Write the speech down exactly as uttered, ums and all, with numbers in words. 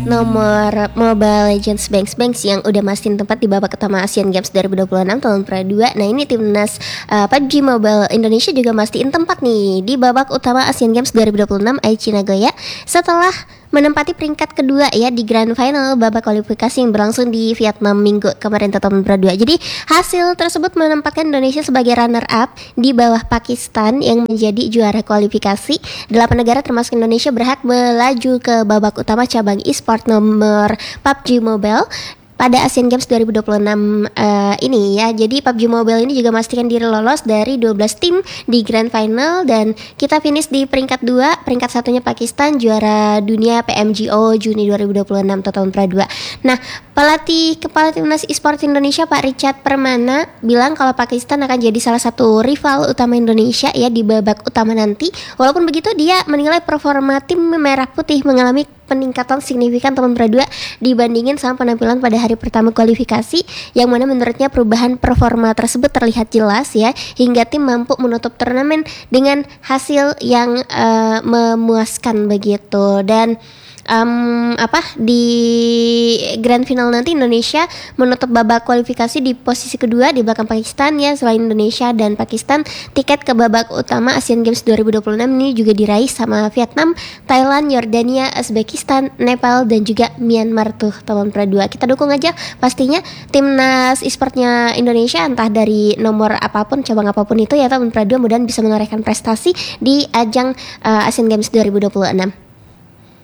Nomor Mobile Legends Banks Banks yang udah mastiin tempat di babak utama Asian Games dua ribu dua puluh enam tahun pra dua. Nah ini timnas uh, P U B G Mobile Indonesia juga mastiin tempat nih di babak utama Asian Games dua ribu dua puluh enam Aichi Nagoya setelah menempati peringkat kedua ya di Grand Final babak kualifikasi yang berlangsung di Vietnam minggu kemarin tahun pra dua. Jadi hasil tersebut menempatkan Indonesia sebagai runner up di bawah Pakistan yang menjadi juara kualifikasi. Delapan negara termasuk Indonesia berhak melaju ke babak utama cabang e-sport nomor P U B G Mobile pada Asian Games dua ribu dua puluh enam uh, ini ya. Jadi P U B G Mobile ini juga memastikan diri lolos dari dua belas tim di Grand Final dan kita finish di peringkat dua. Peringkat satunya Pakistan, juara dunia P M G O Juni dua ribu dua puluh enam tahun pra dua. Nah, pelatih kepala timnas e-sport Indonesia Pak Richard Permana bilang kalau Pakistan akan jadi salah satu rival utama Indonesia ya di babak utama nanti. Walaupun begitu dia menilai performa tim Merah Putih mengalami peningkatan signifikan tahun pra dua dibandingin sama penampilan pada hari pertama kualifikasi, yang mana menurutnya perubahan performa tersebut terlihat jelas ya, hingga tim mampu menutup turnamen dengan hasil yang uh, memuaskan begitu. Dan Um, apa di grand final nanti Indonesia menutup babak kualifikasi di posisi kedua di belakang Pakistan ya. Selain Indonesia dan Pakistan, tiket ke babak utama Asian Games dua ribu dua puluh enam ini juga diraih sama Vietnam, Thailand, Yordania, Uzbekistan, Nepal dan juga Myanmar tuh tahun pra dua. Kita dukung aja pastinya timnas e-sportnya Indonesia entah dari nomor apapun, cabang apapun itu ya tahun pra dua, mudah-mudahan bisa menorehkan prestasi di ajang uh, Asian Games dua ribu dua puluh enam.